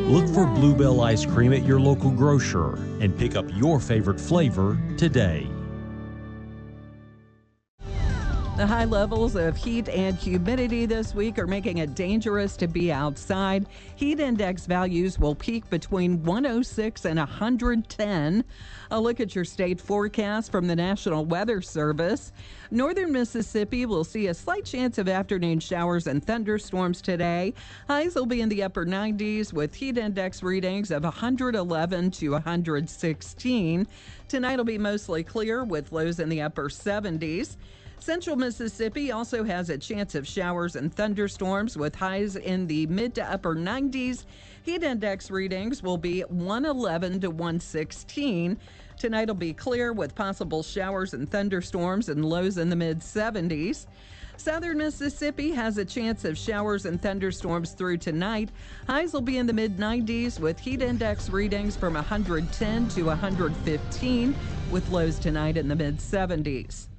Look for Bluebell ice cream at your local grocer and pick up your favorite flavor today. The high levels of heat and humidity this week are making it dangerous to be outside. Heat index values will peak between 106 and 110. A look at your state forecast from the National Weather Service. Northern Mississippi will see a slight chance of afternoon showers and thunderstorms today. Highs will be in the upper 90s with heat index readings of 111 to 116. Tonight will be mostly clear with lows in the upper 70s. Central Mississippi also has a chance of showers and thunderstorms with highs in the mid to upper 90s. Heat index readings will be 111 to 116. Tonight will be clear with possible showers and thunderstorms and lows in the mid 70s. Southern Mississippi has a chance of showers and thunderstorms through tonight. Highs will be in the mid 90s with heat index readings from 110 to 115 with lows tonight in the mid 70s.